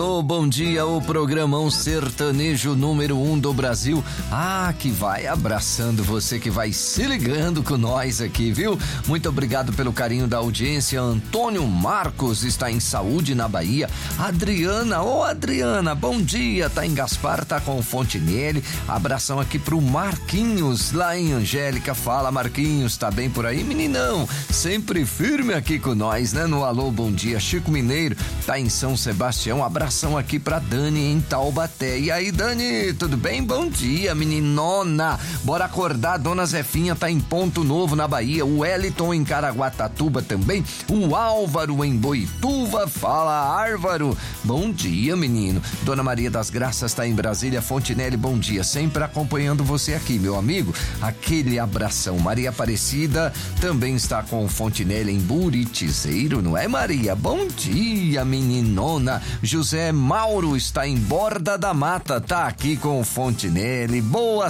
Bom dia, o programão sertanejo número 1 do Brasil. Que vai abraçando você, que vai se ligando com nós aqui, viu? Muito obrigado pelo carinho da audiência. Antônio Marcos está em Saúde, na Bahia. Adriana, bom dia. Tá em Gaspar, tá com Fontinelli. Abração aqui pro Marquinhos, lá em Angélica. Fala, Marquinhos, tá bem por aí, meninão? Sempre firme aqui com nós, né? No Alô, bom dia. Chico Mineiro tá em São Sebastião. Abração aqui pra Dani em Taubaté. E aí, Dani, tudo bem? Bom dia, meninona. Bora acordar, Dona Zefinha tá em Ponto Novo, na Bahia. O Wellington em Caraguatatuba também. O Álvaro em Boituva. Fala, Álvaro. Bom dia, menino. Dona Maria das Graças tá em Brasília. Fontinelli, bom dia. Sempre acompanhando você aqui, meu amigo. Aquele abração. Maria Aparecida também está com Fontinelli em Buritizeiro, não é, Maria? Bom dia, meninona. José Mauro está em Borda da Mata, tá aqui com o Fontinelli. Boa